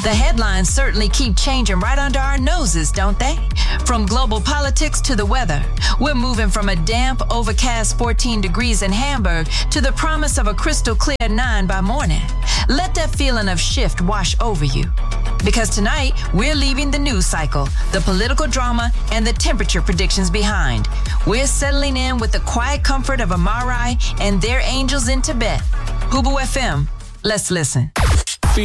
The headlines certainly keep changing right under our noses, don't they? From global politics to the weather, we're moving from a damp, overcast 14 degrees in Hamburg to the promise of a crystal clear 9 by morning. Let that feeling of shift wash over you. Because tonight, we're leaving the news cycle, the political drama, and the temperature predictions behind. We're settling in with the quiet comfort of Amarai and their angels in Tibet. Hubu FM, let's listen.